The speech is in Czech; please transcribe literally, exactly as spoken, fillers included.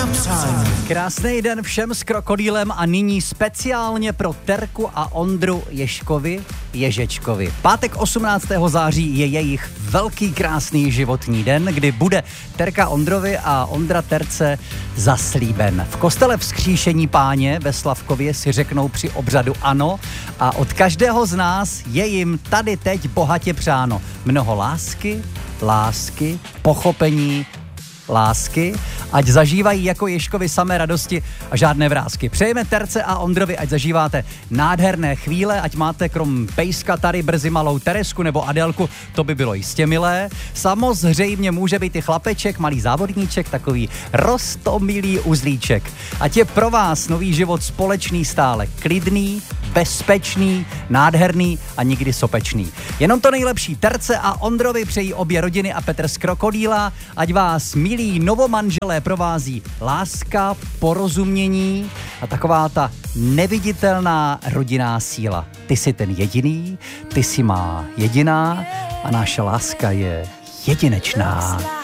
na přání. Krásný den všem s krokodýlem a nyní speciálně pro Terku a Ondru Ježkovi Ježečkovi. Pátek osmnáctého září je jejich velký krásný životní den, kdy bude Terka Ondrovi a Ondra Terce zaslíben. V kostele Vzkříšení Páně ve Slavkově si řeknou při obřadu ano a od každého z nás je jim tady teď bohatě přáno. Mnoho lásky, lásky, pochopení, lásky, ať zažívají jako Ježkovi samé radosti a žádné vrásky. Přejeme Terce a Ondrovi, ať zažíváte nádherné chvíle, ať máte krom pejska tady brzy malou Teresku nebo Adélku, to by bylo jistě milé. Samozřejmě může být i chlapeček, malý závodníček, takový roztomilý uzlíček. Ať je pro vás nový život společný stále klidný, bezpečný, nádherný a nikdy sopečný. Jenom to nejlepší Terce a Ondrovi přejí obě rodiny a Petr z Krokodýla, ať vás milí novomanželé provází láska, porozumění a taková ta neviditelná rodinná síla. Ty jsi ten jediný, ty jsi má jediná a naše láska je jedinečná.